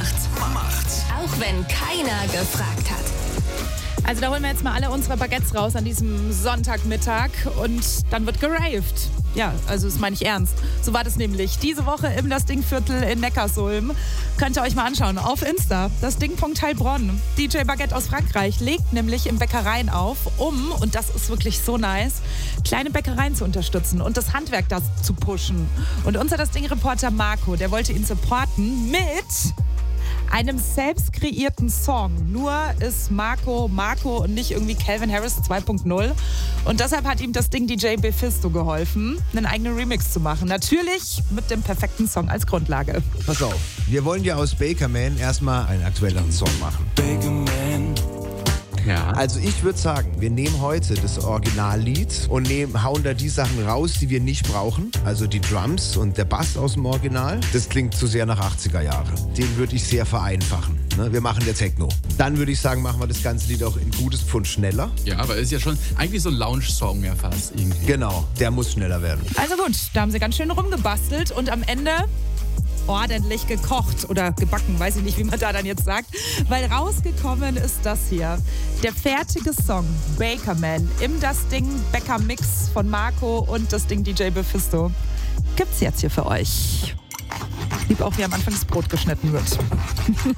macht's. Auch wenn keiner gefragt hat. Also da holen wir jetzt mal alle unsere Baguettes raus an diesem Sonntagmittag und dann wird geraved. Ja, also das meine ich ernst. So war das nämlich diese Woche im Das Ding-Viertel in Neckarsulm. Könnt ihr euch mal anschauen auf Insta. Das Ding.Heilbronn. DJ Baguette aus Frankreich legt nämlich in Bäckereien auf, und das ist wirklich so nice, kleine Bäckereien zu unterstützen und das Handwerk da zu pushen. Und unser Das Ding-Reporter Marco, der wollte ihn supporten mit einem selbst kreierten Song. Nur ist Marco und nicht irgendwie Calvin Harris 2.0. Und deshalb hat ihm das Ding DJ Befisto geholfen, einen eigenen Remix zu machen. Natürlich mit dem perfekten Song als Grundlage. Pass auf, wir wollen ja aus Bakerman erstmal einen aktuelleren Song machen. Bakerman. Ja. Also ich würde sagen, wir nehmen heute das Originallied und hauen da die Sachen raus, die wir nicht brauchen. Also die Drums und der Bass aus dem Original. Das klingt zu sehr nach 80er Jahre. Den würde ich sehr vereinfachen. Wir machen der Techno. Dann würde ich sagen, machen wir das ganze Lied auch in gutes Pfund schneller. Ja, aber ist ja schon eigentlich so ein Lounge-Song ja fast irgendwie. Genau, der muss schneller werden. Also gut, da haben sie ganz schön rumgebastelt und am Ende ordentlich gekocht oder gebacken, weiß ich nicht, wie man da dann jetzt sagt, weil rausgekommen ist das hier. Der fertige Song Bakerman im Das Ding Bäcker Mix von Marco und das Ding DJ Befisto gibt's jetzt hier für euch. Lieb auch, wie am Anfang das Brot geschnitten wird.